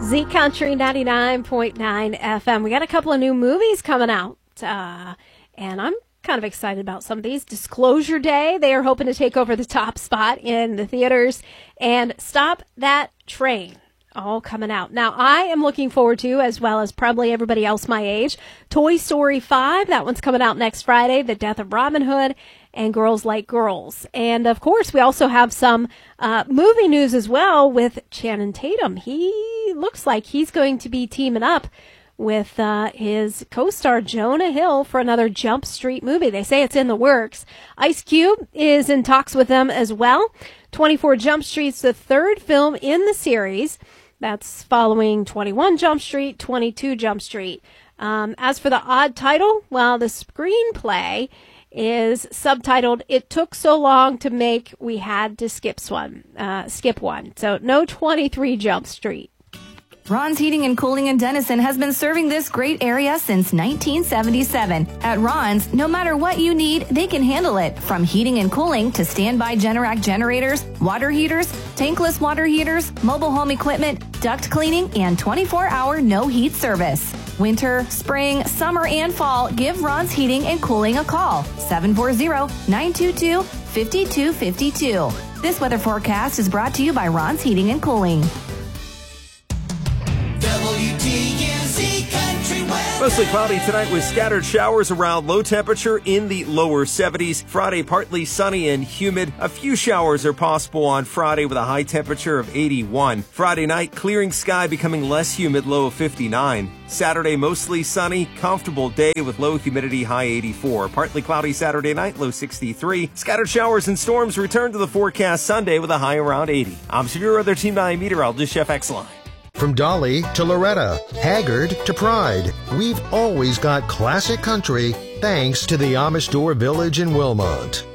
Z Country 99.9 FM. We got a couple of new movies coming out, and I'm kind of excited about some of these. Disclosure Day, they are hoping to take over the top spot in the theaters, and Stop That Train, all coming out. Now, I am looking forward to, as well as probably everybody else my age, Toy Story 5. That one's coming out next Friday, The Death of Robin Hood, and Girls Like Girls. And, of course, we also have some movie news as well with Channing Tatum. He looks like he's going to be teaming up with his co-star Jonah Hill for another Jump Street movie. They say it's in the works. Ice Cube is in talks with them as well. 24 Jump Street's the third film in the series. That's following 21 Jump Street, 22 Jump Street. As for the odd title, well, the screenplay is subtitled, It Took So Long to Make, We Had to Skip one. So no 23 Jump Street. Ron's Heating and Cooling in Denison has been serving this great area since 1977. At Ron's, no matter what you need, they can handle it. From heating and cooling to standby Generac generators, water heaters, tankless water heaters, mobile home equipment, duct cleaning, and 24-hour no-heat service. Winter, spring, summer, and fall, give Ron's Heating and Cooling a call. 740-922-5252. This weather forecast is brought to you by Ron's Heating and Cooling. WTNZ Country Weather. Mostly cloudy tonight with scattered showers around, low temperature in the lower 70s. Friday, partly sunny and humid. A few showers are possible on Friday with a high temperature of 81. Friday night, clearing sky, becoming less humid, low of 59. Saturday, mostly sunny, comfortable day with low humidity, high 84. Partly cloudy Saturday night, low 63. Scattered showers and storms return to the forecast Sunday with a high around 80. I'm severe weather Team 9 meteorologist Chef X-Line. From Dolly to Loretta, Haggard to Pride, we've always got classic country thanks to the Amish Door Village in Wilmot.